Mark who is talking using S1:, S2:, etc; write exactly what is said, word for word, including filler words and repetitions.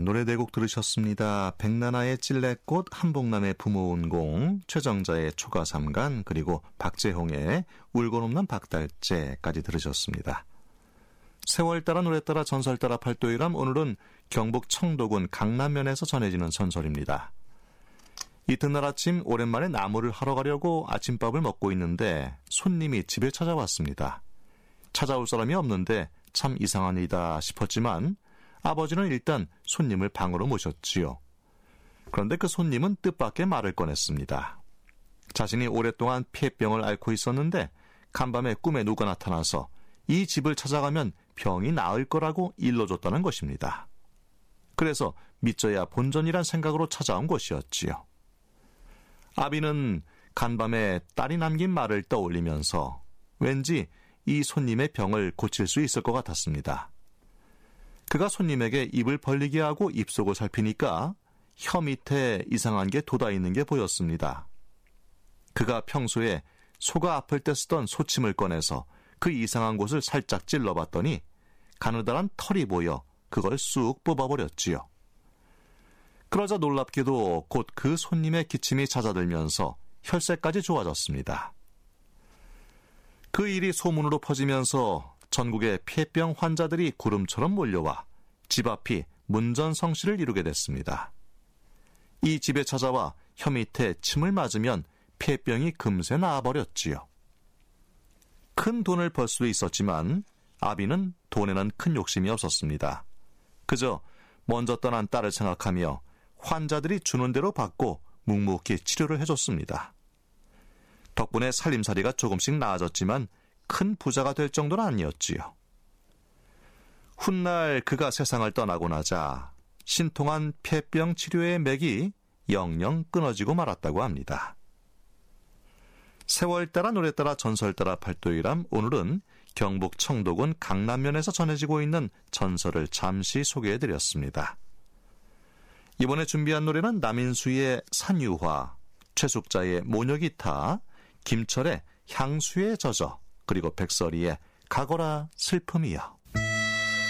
S1: 노래 네 곡 들으셨습니다. 백나나의 찔레꽃, 한복남의 부모운공, 최정자의 초가삼간, 그리고 박재홍의 울고 넘는 박달재까지 들으셨습니다. 세월 따라 노래 따라 전설 따라 팔도일람, 오늘은 경북 청도군 강남면에서 전해지는 전설입니다. 이튿날 아침 오랜만에 나무를 하러 가려고 아침밥을 먹고 있는데 손님이 집에 찾아왔습니다. 찾아올 사람이 없는데 참 이상한 일이다 싶었지만 아버지는 일단 손님을 방으로 모셨지요. 그런데 그 손님은 뜻밖의 말을 꺼냈습니다. 자신이 오랫동안 폐병을 앓고 있었는데 간밤에 꿈에 누가 나타나서 이 집을 찾아가면 병이 나을 거라고 일러줬다는 것입니다. 그래서 믿져야 본전이란 생각으로 찾아온 것이었지요. 아비는 간밤에 딸이 남긴 말을 떠올리면서 왠지 이 손님의 병을 고칠 수 있을 것 같았습니다. 그가 손님에게 입을 벌리게 하고 입속을 살피니까 혀 밑에 이상한 게 돋아있는 게 보였습니다. 그가 평소에 소가 아플 때 쓰던 소침을 꺼내서 그 이상한 곳을 살짝 찔러봤더니 가느다란 털이 보여 그걸 쑥 뽑아버렸지요. 그러자 놀랍게도 곧 그 손님의 기침이 잦아들면서 혈색까지 좋아졌습니다. 그 일이 소문으로 퍼지면서 전국의 폐병 환자들이 구름처럼 몰려와 집 앞이 문전성시를 이루게 됐습니다. 이 집에 찾아와 혀 밑에 침을 맞으면 폐병이 금세 나아버렸지요. 큰 돈을 벌 수도 있었지만 아비는 돈에는 큰 욕심이 없었습니다. 그저 먼저 떠난 딸을 생각하며 환자들이 주는 대로 받고 묵묵히 치료를 해줬습니다. 덕분에 살림살이가 조금씩 나아졌지만 큰 부자가 될 정도는 아니었지요. 훗날 그가 세상을 떠나고 나자 신통한 폐병 치료의 맥이 영영 끊어지고 말았다고 합니다. 세월 따라 노래 따라 전설 따라 팔도일람, 오늘은 경북 청도군 강남면에서 전해지고 있는 전설을 잠시 소개해드렸습니다. 이번에 준비한 노래는 남인수의 산유화, 최숙자의 모녀기타, 김철의 향수에 젖어, 그리고 백설이의 가거라 슬픔이여.